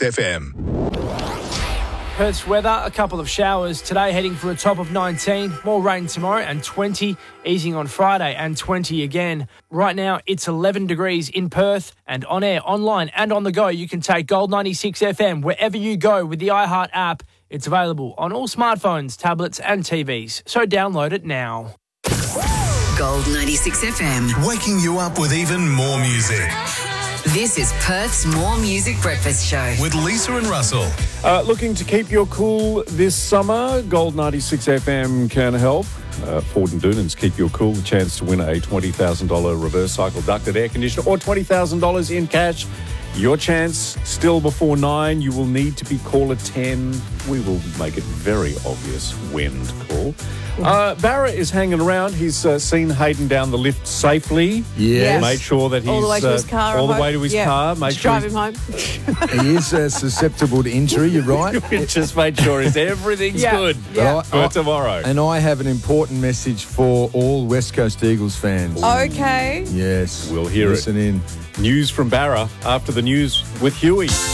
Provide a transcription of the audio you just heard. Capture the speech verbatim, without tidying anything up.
F M. Perth's weather, a couple of showers today, heading for a top of nineteen. More rain tomorrow and twenty, easing on Friday and twenty again. Right now, it's eleven degrees in Perth, and on air, online and on the go, you can take Gold ninety-six F M wherever you go with the iHeart app. It's available on all smartphones, tablets and T Vs, so download it now. Gold ninety-six F M. Waking you up with even more music. This is Perth's More Music Breakfast Show. With Lisa and Russell. Uh, looking to keep your cool this summer? Gold ninety-six F M can help. Uh, Ford and Doonan's Keep Your Cool, the chance to win a twenty thousand dollars reverse cycle ducted air conditioner or twenty thousand dollars in cash. Your chance still before nine. You will need to be caller ten. We will make it very obvious when to call. Uh, Barra is hanging around. He's uh, seen Hayden down the lift safely. Yes. Made sure that he's all the way to his car. Uh, all the home. way to his yeah. car. Made Just sure drive him home. He is uh, susceptible to injury, you're right. Just made sure is everything's Yeah. good Yeah. But I- for tomorrow. And I have an important message for all West Coast Eagles fans. Okay. Yes. We'll hear it. Listen in. News from Barra after the news with Huey.